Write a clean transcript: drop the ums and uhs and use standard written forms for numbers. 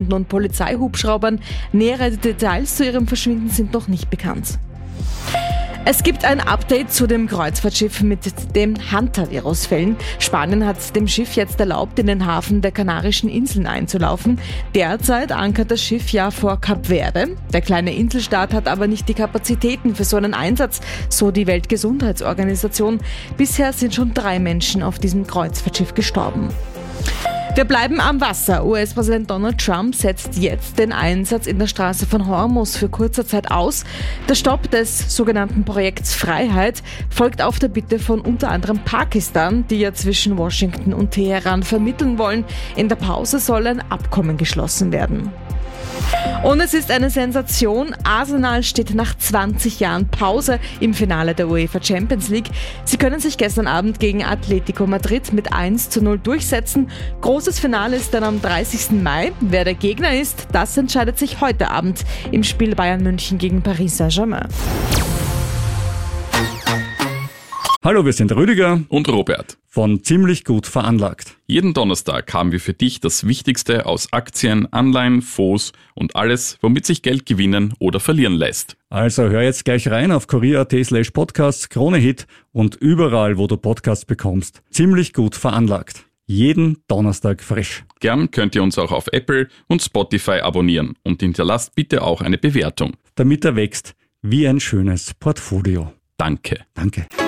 Rettungshunden und Polizeihubschraubern. Nähere Details zu ihrem Verschwinden sind noch nicht bekannt. Es gibt ein Update zu dem Kreuzfahrtschiff mit den Hantavirus-Fällen. Spanien hat dem Schiff jetzt erlaubt, in den Hafen der Kanarischen Inseln einzulaufen. Derzeit ankert das Schiff ja vor Kap Verde. Der kleine Inselstaat hat aber nicht die Kapazitäten für so einen Einsatz, so die Weltgesundheitsorganisation. Bisher sind schon 3 Menschen auf diesem Kreuzfahrtschiff gestorben. Wir bleiben am Wasser. US-Präsident Donald Trump setzt jetzt den Einsatz in der Straße von Hormuz für kurze Zeit aus. Der Stopp des sogenannten Projekts Freiheit folgt auf der Bitte von unter anderem Pakistan, die ja zwischen Washington und Teheran vermitteln wollen. In der Pause soll ein Abkommen geschlossen werden. Und es ist eine Sensation. Arsenal steht nach 20 Jahren Pause im Finale der UEFA Champions League. Sie können sich gestern Abend gegen Atletico Madrid mit 1:0 durchsetzen. Großes Finale ist dann am 30. Mai. Wer der Gegner ist, das entscheidet sich heute Abend im Spiel Bayern München gegen Paris Saint-Germain. Hallo, wir sind Rüdiger und Robert von Ziemlich gut veranlagt. Jeden Donnerstag haben wir für dich das Wichtigste aus Aktien, Anleihen, Fonds und alles, womit sich Geld gewinnen oder verlieren lässt. Also hör jetzt gleich rein auf kurier.at/podcasts, Kronehit und überall, wo du Podcasts bekommst. Ziemlich gut veranlagt. Jeden Donnerstag frisch. Gern könnt ihr uns auch auf Apple und Spotify abonnieren und hinterlasst bitte auch eine Bewertung. Damit er wächst wie ein schönes Portfolio. Danke. Danke.